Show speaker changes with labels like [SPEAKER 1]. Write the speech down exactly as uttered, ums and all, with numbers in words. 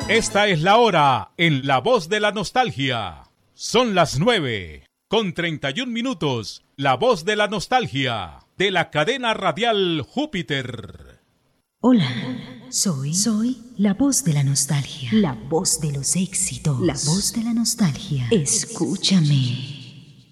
[SPEAKER 1] Esta es la hora en La Voz de la Nostalgia. Son las nueve con treinta y un minutos. La Voz de la Nostalgia de la cadena radial Júpiter.
[SPEAKER 2] Hola, soy, soy la voz de la nostalgia, la voz de los éxitos, la voz de la nostalgia. Escúchame.